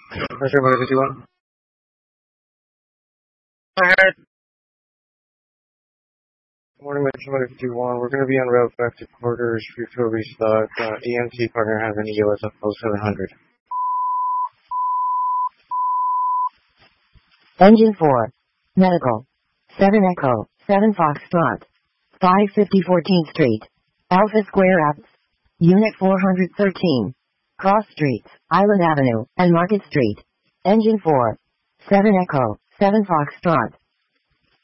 Pressure 151. Alright. Morning, Mission 151. We're going to be en route back to quarters. Refuel restock. EMT partner has an EOS of 0700. Engine 4. Medical. 7 Echo. 7 Foxtrot. 550 14th Street. Alpha Square Ave. Unit 413. Cross Streets, Island Avenue, and Market Street. Engine 4. 7 Echo. 7 Foxtrot.